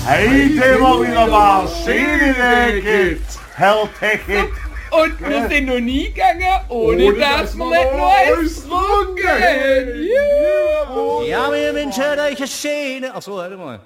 Heute mal wieder mal schöne Wege, Herr Techit. Und wir sind noch nie gegangen, ohne dass wir nicht noch eins getrunken haben. Ja, wir wünschen euch eine schöne... Achso, warte mal.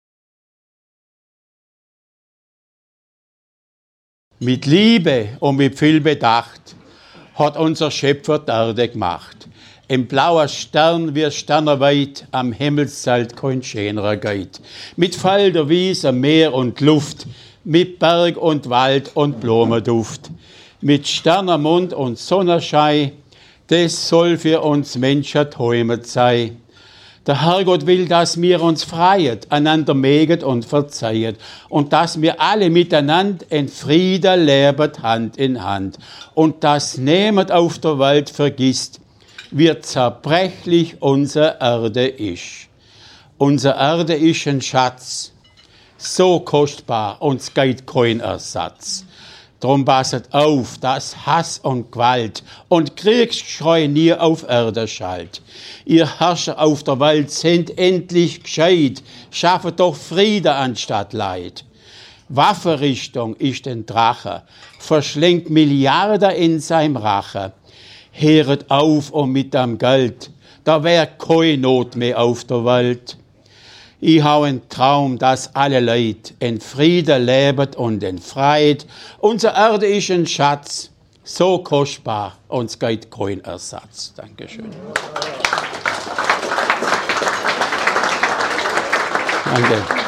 Mit Liebe und mit viel Bedacht hat unser Schöpfer die Erde gemacht. Ein blauer Stern wie Sternenweit, am Himmelszelt kein schönerer geht. Mit Felder, Wiesen, Meer und Luft, mit Berg und Wald und Blumenduft. Mit Sternenmond und Sonnenschein, das soll für uns Menschen träumet sein. Der Herrgott will, dass wir uns freien, einander mögen und verzeihen und dass wir alle miteinander in Frieden leben, Hand in Hand. Und dass niemand auf der Welt vergisst, wie zerbrechlich unsere Erde ist. Unsere Erde ist ein Schatz, so kostbar, uns geht kein Ersatz. Drum passet auf, dass Hass und Gewalt und Kriegsschrei nie auf Erde schallt. Ihr Herrscher auf der Welt sind endlich gescheit, schaffet doch Friede anstatt Leid. Waffenrichtung ist ein Drache, verschlingt Milliarden in seinem Rache. Heret auf und mit dem Geld, da wär keine Not mehr auf der Welt. Ich hab einen Traum, dass alle Leute in Frieden leben und in Freiheit. Unsere Erde ist ein Schatz, so kostbar, uns geht kein Ersatz. Dankeschön. Danke.